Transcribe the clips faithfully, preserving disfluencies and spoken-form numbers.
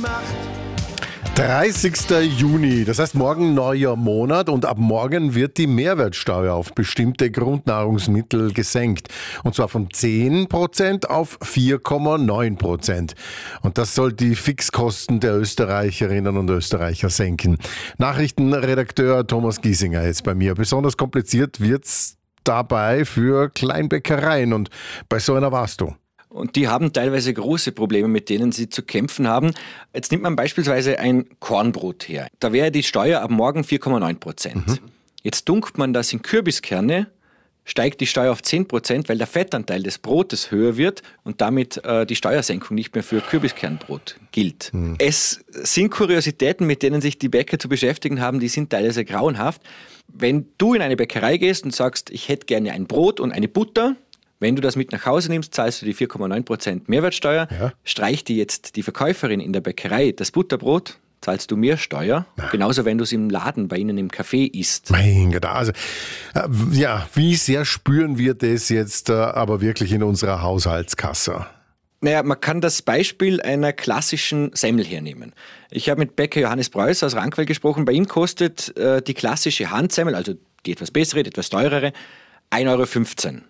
dreißigster Juni, das heißt morgen neuer Monat und ab morgen wird die Mehrwertsteuer auf bestimmte Grundnahrungsmittel gesenkt. Und zwar von zehn Prozent auf vier Komma neun Prozent. Und das soll die Fixkosten der Österreicherinnen und Österreicher senken. Nachrichtenredakteur Thomas Giesinger jetzt bei mir. Besonders kompliziert wird's dabei für Kleinbäckereien und bei so einer warst du. Und die haben teilweise große Probleme, mit denen sie zu kämpfen haben. Jetzt nimmt man beispielsweise ein Kornbrot her. Da wäre die Steuer ab morgen vier Komma neun Prozent. Mhm. Jetzt dunkt man das in Kürbiskerne, steigt die Steuer auf zehn Prozent, weil der Fettanteil des Brotes höher wird und damit äh, die Steuersenkung nicht mehr für Kürbiskernbrot gilt. Mhm. Es sind Kuriositäten, mit denen sich die Bäcker zu beschäftigen haben, die sind teilweise grauenhaft. Wenn du in eine Bäckerei gehst und sagst, ich hätte gerne ein Brot und eine Butter, wenn du das mit nach Hause nimmst, zahlst du die vier Komma neun Prozent Mehrwertsteuer. Ja. Streicht dir jetzt die Verkäuferin in der Bäckerei das Butterbrot, zahlst du mehr Steuer. Na. Genauso, wenn du es im Laden bei ihnen im Café isst. Mein Gott, also äh, ja, wie sehr spüren wir das jetzt äh, aber wirklich in unserer Haushaltskasse? Naja, man kann das Beispiel einer klassischen Semmel hernehmen. Ich habe mit Bäcker Johannes Preuß aus Rankwell gesprochen. Bei ihm kostet äh, die klassische Handsemmel, also die etwas bessere, die etwas teurere, ein Euro fünfzehn.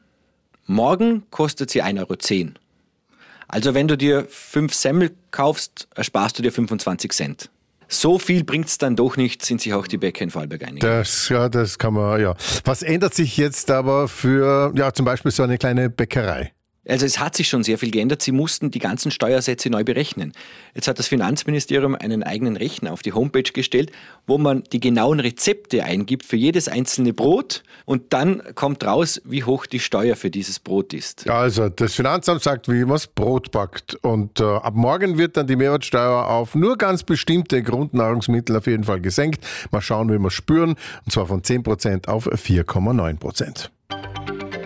Morgen kostet sie ein Euro zehn. Also wenn du dir fünf Semmel kaufst, ersparst du dir fünfundzwanzig Cent. So viel bringt es dann doch nicht, sind sich auch die Bäcker in Vorarlberg einig. Das, ja, das kann man, ja. Was ändert sich jetzt aber für, ja, zum Beispiel so eine kleine Bäckerei? Also es hat sich schon sehr viel geändert. Sie mussten die ganzen Steuersätze neu berechnen. Jetzt hat das Finanzministerium einen eigenen Rechner auf die Homepage gestellt, wo man die genauen Rezepte eingibt für jedes einzelne Brot und dann kommt raus, wie hoch die Steuer für dieses Brot ist. Also das Finanzamt sagt, wie man das Brot backt und äh, ab morgen wird dann die Mehrwertsteuer auf nur ganz bestimmte Grundnahrungsmittel auf jeden Fall gesenkt. Mal schauen, wie wir es spüren, und zwar von zehn Prozent auf vier Komma neun Prozent.